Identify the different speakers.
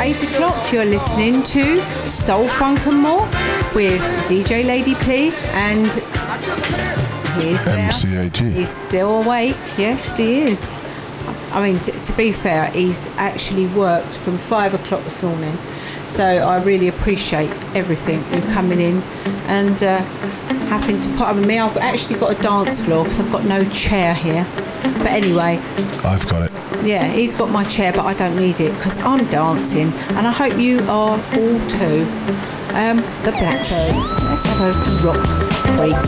Speaker 1: 8 o'clock, you're listening to Soul Funk and More with DJ Lady P, and he's
Speaker 2: MCAG.
Speaker 1: He's still awake. Yes, he is. I mean, to be fair, he's actually worked from 5 o'clock this morning. So I really appreciate everything, you coming in and having to put up with me. I've actually got a dance floor because I've got no chair here. But anyway.
Speaker 2: I've got it.
Speaker 1: Yeah, he's got my chair, but I don't need it because I'm dancing. And I hope you are all too. The Blackbirds. Let's have a rock break.